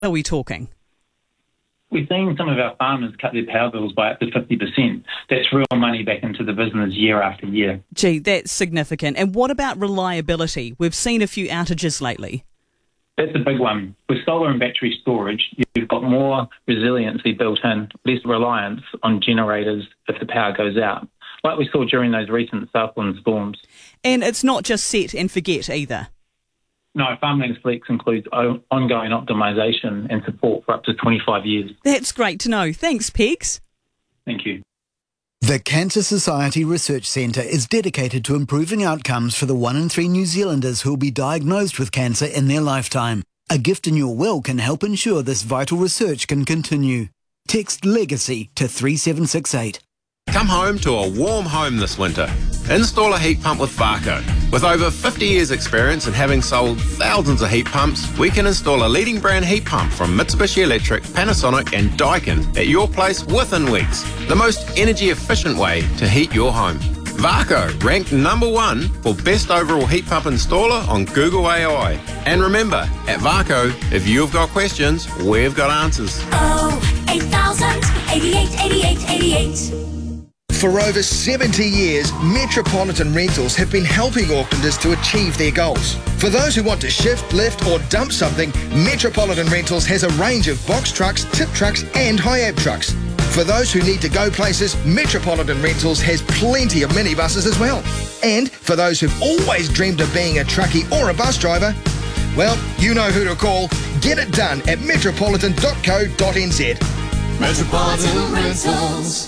are we talking? We've seen some of our farmers cut their power bills by up to 50%. That's real money back into the business year after year. Gee, that's significant. And what about reliability? We've seen a few outages lately. That's a big one. With solar and battery storage, you've got more resiliency built in, less reliance on generators if the power goes out, like we saw during those recent Southland storms. And it's not just set and forget either. No, FarmLinks Flex includes ongoing optimisation and support for up to 25 years. That's great to know. Thanks, Pegs. Thank you. The Cancer Society Research Centre is dedicated to improving outcomes for the 1 in 3 New Zealanders who will be diagnosed with cancer in their lifetime. A gift in your will can help ensure this vital research can continue. Text LEGACY to 3768. Come home to a warm home this winter. Install a heat pump with Varco. With over 50 years experience and having sold thousands of heat pumps, we can install a leading brand heat pump from Mitsubishi Electric, Panasonic and Daikin at your place within weeks. The most energy efficient way to heat your home. Varco, ranked #1 for best overall heat pump installer on Google AI. And remember, at Varco, if you've got questions, we've got answers. 8000 88 88 88. For over 70 years, Metropolitan Rentals have been helping Aucklanders to achieve their goals. For those who want to shift, lift or dump something, Metropolitan Rentals has a range of box trucks, tip trucks and high-ab trucks. For those who need to go places, Metropolitan Rentals has plenty of minibuses as well. And for those who've always dreamed of being a truckie or a bus driver, well, you know who to call. Get it done at metropolitan.co.nz. Metropolitan Rentals.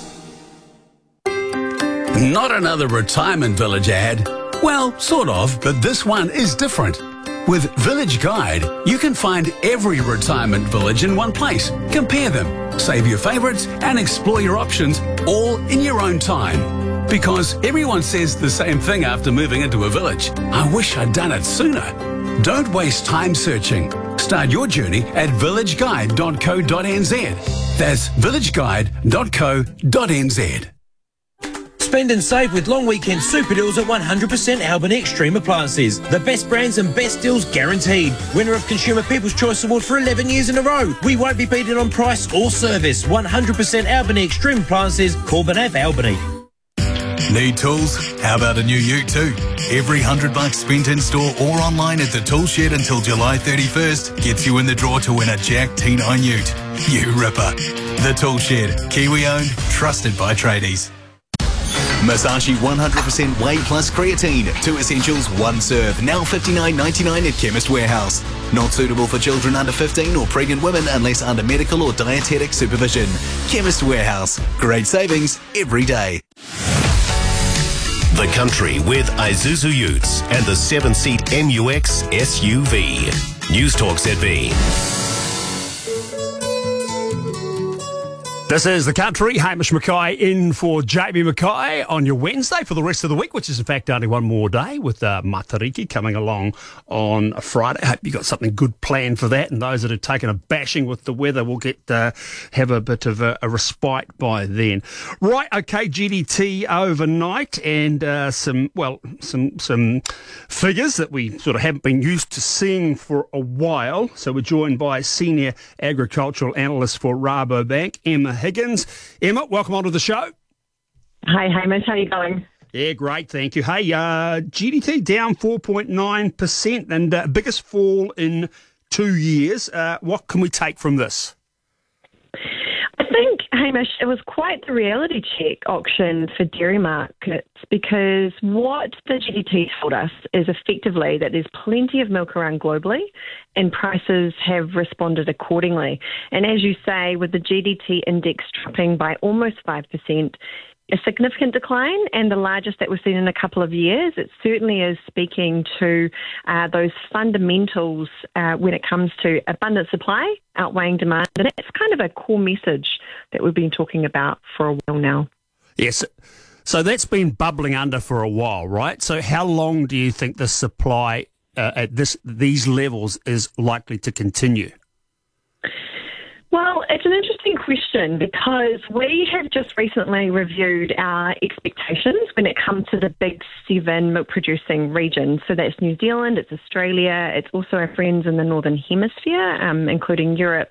Not another retirement village ad. Well, sort of, but this one is different. With Village Guide, you can find every retirement village in one place. Compare them, save your favourites and explore your options all in your own time. Because everyone says the same thing after moving into a village. I wish I'd done it sooner. Don't waste time searching. Start your journey at villageguide.co.nz. That's villageguide.co.nz. Spend and save with long weekend super deals at 100% Albany Extreme Appliances. The best brands and best deals guaranteed. Winner of Consumer People's Choice Award for 11 years in a row. We won't be beaten on price or service. 100% Albany Extreme Appliances, Corbin Ave, Albany. Need tools? How about a new ute too? Every $100 spent in store or online at the Tool Shed until July 31st gets you in the draw to win a Jack T9 ute. You ripper. The Tool Shed. Kiwi owned, trusted by tradies. Masashi 100% Whey Plus Creatine. 2 essentials, 1 serve. Now $59.99 at Chemist Warehouse. Not suitable for children under 15 or pregnant women unless under medical or dietetic supervision. Chemist Warehouse. Great savings every day. The Country with Isuzu Utes and the 7-seat MUX SUV. News Talk ZB. This is The Country. Hamish Mackay in for Jamie Mackay on your Wednesday for the rest of the week, which is in fact only one more day with Matariki coming along on Friday. I hope you got something good planned for that, and those that have taken a bashing with the weather will get have a bit of a respite by then. Right, okay, GDT overnight and some figures that we sort of haven't been used to seeing for a while. So we're joined by Senior Agricultural Analyst for Rabobank, Emma Higgins. Emma, welcome onto the show. Hi, Hamish. How are you going? Yeah, great, thank you. Hey, GDT down 4.9% and biggest fall in 2 years. What can we take from this? I think, Hamish, it was quite the reality check auction for dairy markets because what the GDT told us is effectively that there's plenty of milk around globally and prices have responded accordingly. And as you say, with the GDT index dropping by almost 5%, a significant decline and the largest that we've seen in a couple of years. It certainly is speaking to those fundamentals when it comes to abundant supply outweighing demand. And that's kind of a core message that we've been talking about for a while now. Yes. So that's been bubbling under for a while, right? So how long do you think the supply at these levels is likely to continue? Well, it's an interesting question because we have just recently reviewed our expectations when it comes to the big 7 milk-producing regions. So that's New Zealand, it's Australia, it's also our friends in the Northern Hemisphere, including Europe,